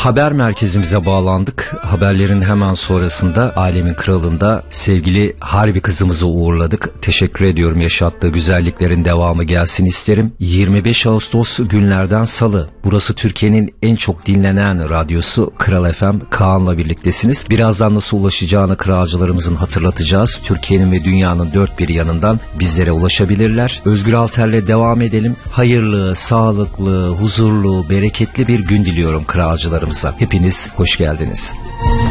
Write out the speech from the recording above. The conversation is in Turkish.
haber merkezimize bağlandık. Haberlerin hemen sonrasında Alemin Kralı'nda sevgili Harbi kızımızı uğurladık. Teşekkür ediyorum, yaşattığı güzelliklerin devamı gelsin isterim. 25 Ağustos günlerden Salı. Burası Türkiye'nin en çok dinlenen radyosu Kral FM. Kaan'la birliktesiniz. Birazdan nasıl ulaşacağını kralcılarımızın hatırlatacağız. Türkiye'nin ve dünyanın dört bir yanından bizlere ulaşabilirler. Özgür Alter'le devam edelim. Hayırlı, sağlıklı, huzurlu, bereketli bir gün diliyorum kralcılarımıza. Hepiniz hoş geldiniz.